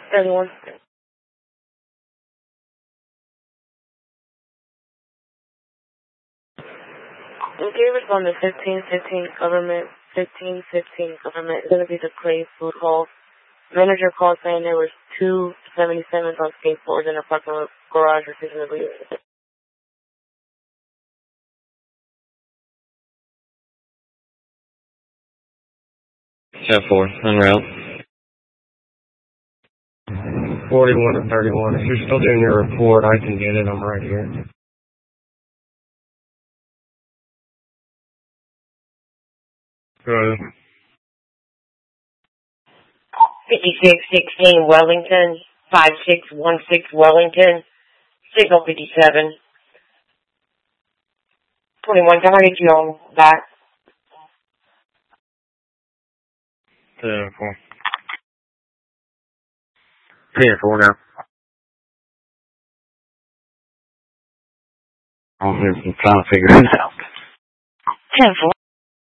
31. Okay, respond to 1515 government. 1515 government is going to be the Clay food hall. Manager called saying there was 2 77s on skateboards in a parking garage refusing to leave. 10-4, en route. 41 to 31. If you're still doing your report, I can get it. I'm right here. Good. 5616 Wellington, 5616 Wellington, signal 57. 21, can I get you on back? 10-4. 10-4 now. I'm trying to figure it out. 10-4.